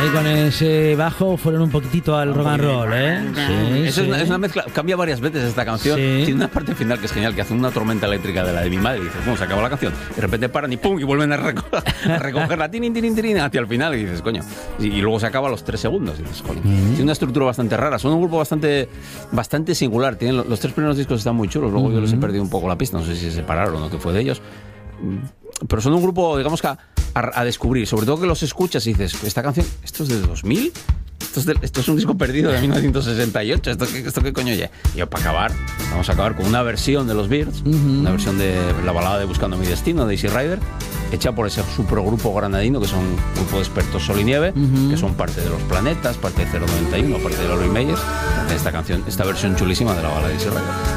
ahí con ese bajo fueron un poquitito al rock and roll, ¿eh? Sí, Eso sí. es una mezcla, cambia varias veces esta canción. Sí. Tiene una parte final que es genial, que hace una tormenta eléctrica de la de mi madre. Y dices, bueno, se acabó la canción. De repente paran y pum, y vuelven a recogerla, tirin, hacia el final. Y dices, coño. Y luego se acaba a los 3 segundos. Y dices, coño. Tiene una estructura bastante rara. Son un grupo bastante singular. Tienen, los 3 primeros discos están muy chulos. Luego yo les he perdido un poco la pista. No sé si se separaron o qué fue de ellos. Pero son un grupo, digamos que a descubrir. Sobre todo que los escuchas y dices, esta canción, ¿esto es de 2000? Esto es un disco perdido de 1968. ¿Esto qué coño ya? Y para acabar, vamos a acabar con una versión de los Byrds, una versión de la balada de Buscando mi destino, de Easy Rider, hecha por ese supergrupo granadino, que son un grupo de expertos Sol y Nieve, que son parte de Los Planetas, parte de 091, parte de Lori Meyers. Esta versión chulísima de la balada de Easy Rider.